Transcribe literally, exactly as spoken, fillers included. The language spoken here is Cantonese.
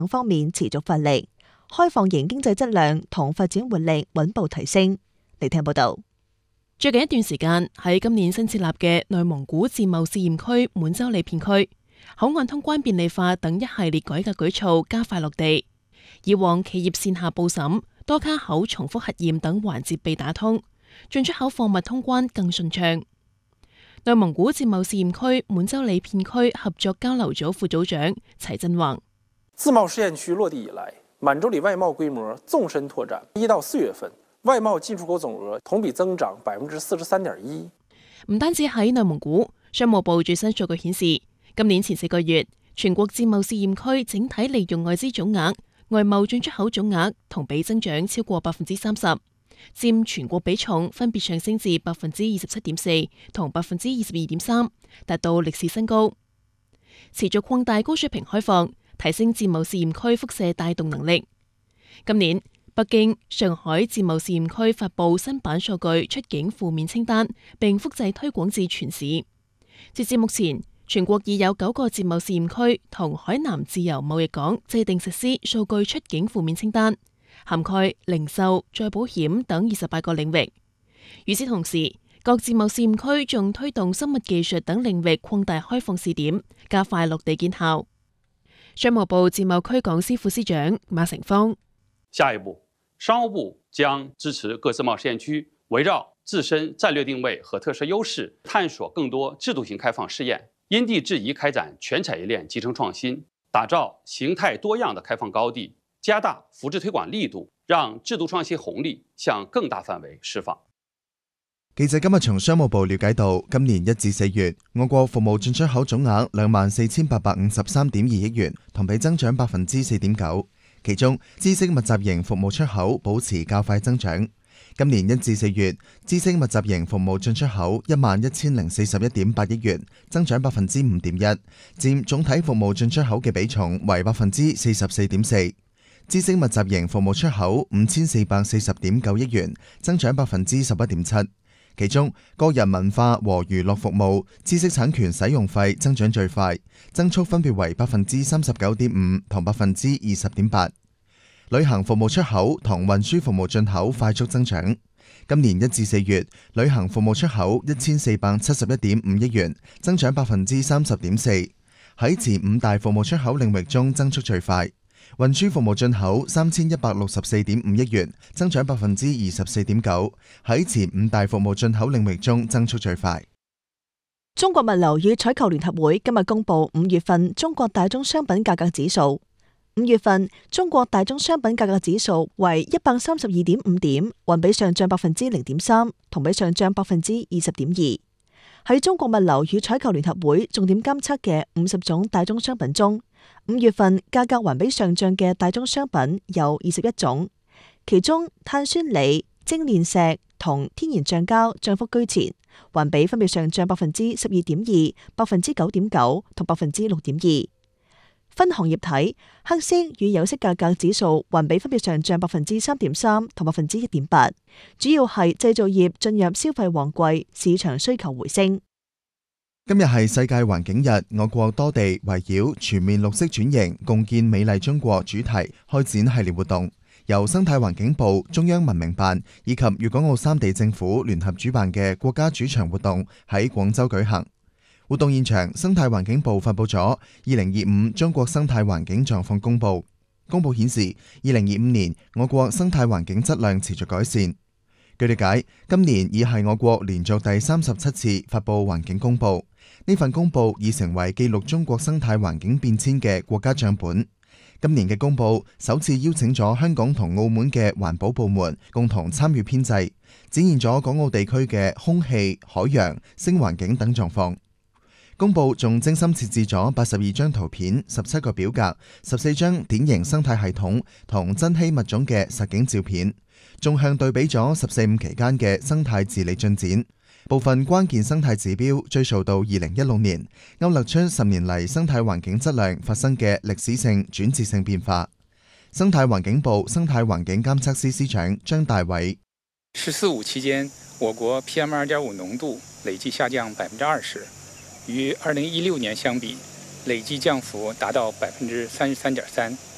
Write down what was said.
等方面持續發力，開放型經濟質量同發展活力穩步提升。嚟聽報道。 最近一段時間喺今年新設立嘅內蒙古自貿試驗區滿洲里片區，口岸通關便利化等一系列改革舉措加快落地。以往企業線下報審、多卡口重複核驗等環節被打通，進出口貨物通關更順暢。內蒙古自貿試驗區滿洲里片區合作交流組副組長齊振宏： 自貿試驗區落地以來，滿洲里外貿規模縱深拓展，一到四月份，外貿進出口總額同比增長百分之四十三點一。 唔單止喺內蒙古，商務部最新數據顯示，今年前四個月，全國自貿試驗區整體利用外資總額、外貿進出口總額同比增長超過百分之三十，佔全國比重分別上升至百分之二十七點四同百分之二十二點三，達到歷史新高。持續擴大高水平開放，提升自貿試驗區輻射帶動能力。今年，北京、上海自貿試驗區發布新版數據出境負面清單，並複製推廣至全市。截至目前，全國已有九個自貿試驗區同海南自由貿易港制定實施數據出境負面清單，涵蓋零售、再保險等二十八個領域。與此同時，各自貿試驗區仲推動生物技術等領域擴大開放試點，加快落地見效。商務部自貿區港司副司長馬成芳： 下一步，商務部將支持各自貿試驗區圍繞自身戰略定位和特色優勢，探索更多制度性開放試驗，因地制宜開展全產業鏈集成創新，打造形態多樣的開放高地，加大扶持推廣力度，讓制度創新紅利向更大範圍釋放。 記者今日從商務部了解到，今年一至四月，我國服務進出口總額兩萬四千八百五十三點二億元，同比增長百分之四點九。其中，知識密集型服務出口保持較快增長。今年一至四月，知識密集型服務進出口一萬一千零四十一點八億元，增長百分之五點一，佔總體服務進出口嘅比重為百分之四十四點四。知識密集型服務出口五千四百四十點九億元，增長百分之十一點七。其中，個人文化和娛樂服務知識產權使用費增長最快，增速分別為百分之三十九點五同百分之二十點八。旅行服務出口同運輸服務進口快速增長。今年一至四月，旅行服務出口一千四百七十一點五億元，增長百分之三十點四，喺前五大服務出口領域中增速最快。運輸服務進口三千一百六十四點五億元，增長百分之二十四點九，喺前五大服務進口領域中增速最快。 中國物流與採購聯合會今日公布五月份中國大宗商品價格指數。五月份中國大宗商品價格指數為一百三十二點五點，環比上漲百分之零點三，同比上漲百分之二十點二。喺中國物流與採購聯合會重點監測嘅五十種大宗商品中，五月份價格環比上漲嘅大宗商品有二十一種，其中碳酸鋰、精煉石同天然橡膠漲幅居前，環比分別上漲百分之十二點二、百分之九點九同百分之六點二。分行業睇，黑色與有色價格指數環比分別上漲百分之三點三同百分之一點八，主要係製造業進入消費旺季，市場需求回升。 今日係世界環境日，我國多地圍繞全面綠色轉型、共建美麗中國主題開展系列活動，由生態環境部、中央文明辦以及粵港澳三地政府聯合主辦嘅國家主場活動喺廣州舉行。活動現場，生態環境部發布咗二零二五中國生態環境狀況公報。公報顯示，二零二五年我國生態環境質量持續改善。據了解，今年已係我國連續第三十七次發布環境公報。呢份公報已成為記錄中國生態環境變遷嘅國家賬本。今年嘅公報首次邀請咗香港同澳門嘅環保部門共同參與編製，展現咗港澳地區嘅空氣、海洋、聲環境等狀況。公報仲精心設置咗八十二張圖片、十七個表格、十四張典型生態系統同珍稀物種嘅實景照片，縱向對比咗十四五期間嘅生態治理進展。部分關鍵生態指標追溯到二零一六年，勾勒出十年嚟生態環境質量發生嘅歷史性轉折性變化。生態環境部生態環境監測司司長張大偉： 十四五期間，我國 P M 二點五濃度累計下降百分之二十，與二零一六年相比，累計降幅達到百分之三十三點三。